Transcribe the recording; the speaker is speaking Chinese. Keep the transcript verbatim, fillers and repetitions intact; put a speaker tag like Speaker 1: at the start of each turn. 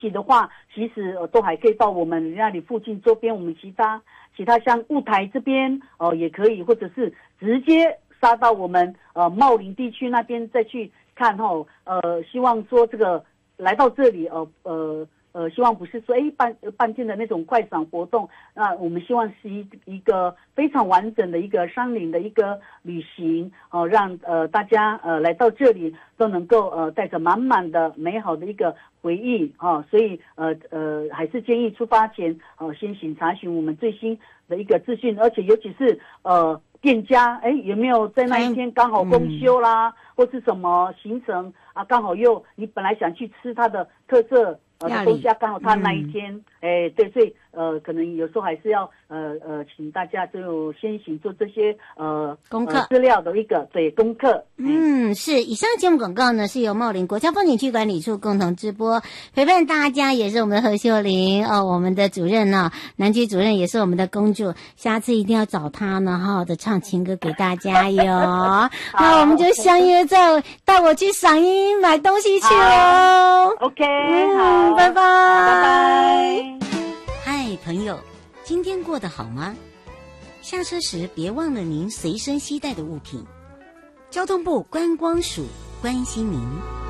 Speaker 1: 的话，其实呃都还可以到我们那里附近周边，我们其他其他像雾台这边哦、呃、也可以，或者是直接杀到我们呃茂林地区那边再去看哈。呃，希望说这个来到这里呃呃。呃，希望不是说哎办办进的那种快闪活动，那我们希望是一一个非常完整的一个山林的一个旅行，哦、呃，让呃大家呃来到这里都能够呃带着满满的美好的一个回忆啊、呃，所以呃呃还是建议出发前呃先行查询我们最新的一个资讯，而且尤其是呃店家哎有没有在那一天刚好公休啦，嗯、或是什么行程啊，刚好又你本来想去吃它的特色。呃，东西刚好他那一天，哎、嗯，对，所以呃，可能有时候还是要呃呃，请大家就先行做这些呃
Speaker 2: 功课、呃、
Speaker 1: 资料的一个对功课。
Speaker 2: 嗯，是。以上节目广告呢是由茂林国家风景区管理处共同直播，陪伴大家也是我们的何秀玲哦，我们的主任呢，南区主任也是我们的公主，下次一定要找他呢，好好的唱情歌给大家哟。那我们就相约在带我去赏樱买东西去哦。
Speaker 1: OK，
Speaker 2: 嗯，
Speaker 1: 好，
Speaker 2: 拜拜，
Speaker 1: 拜拜。
Speaker 2: 嗨，朋友，今天过得好吗？下车时别忘了您随身携带的物品。交通部观光署关心您。